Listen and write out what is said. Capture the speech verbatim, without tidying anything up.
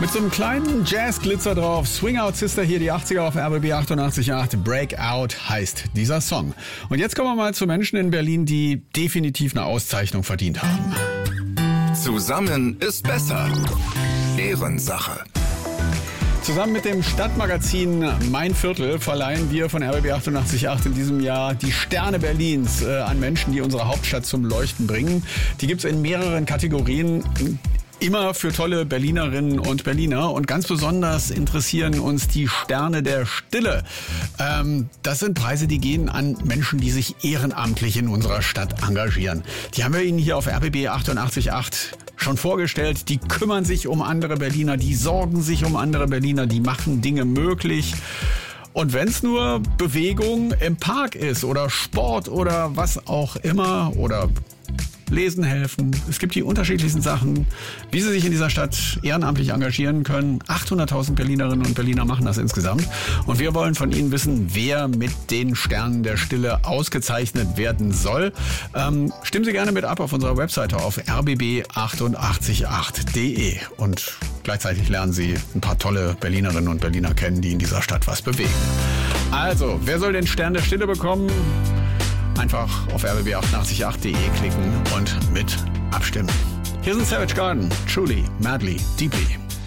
Mit so einem kleinen Jazz-Glitzer drauf. Swing Out Sister hier, die achtziger auf R B B achtundachtzig Komma acht. Breakout heißt dieser Song. Und jetzt kommen wir mal zu Menschen in Berlin, die definitiv eine Auszeichnung verdient haben. Zusammen ist besser. Ehrensache. Zusammen mit dem Stadtmagazin Mein Viertel verleihen wir von R B B achtundachtzig Komma acht in diesem Jahr die Sterne Berlins äh, an Menschen, die unsere Hauptstadt zum Leuchten bringen. Die gibt's in mehreren Kategorien. Immer für tolle Berlinerinnen und Berliner. Und ganz besonders interessieren uns die Sterne der Stille. Ähm, das sind Preise, die gehen an Menschen, die sich ehrenamtlich in unserer Stadt engagieren. Die haben wir Ihnen hier auf R B B achtundachtzig Komma acht schon vorgestellt. Die kümmern sich um andere Berliner, die sorgen sich um andere Berliner, die machen Dinge möglich. Und wenn es nur Bewegung im Park ist oder Sport oder was auch immer oder Lesen helfen. Es gibt die unterschiedlichsten Sachen, wie sie sich in dieser Stadt ehrenamtlich engagieren können. achthunderttausend Berlinerinnen und Berliner machen das insgesamt. Und wir wollen von Ihnen wissen, wer mit den Sternen der Stille ausgezeichnet werden soll. Ähm, stimmen Sie gerne mit ab auf unserer Webseite auf r b b achtundachtzig Komma acht punkt d e. Und gleichzeitig lernen Sie ein paar tolle Berlinerinnen und Berliner kennen, die in dieser Stadt was bewegen. Also, wer soll den Stern der Stille bekommen? Einfach auf r b b achtundachtzig Komma acht punkt d e klicken und mit abstimmen. Hier sind Savage Garden, Truly, Madly, Deeply.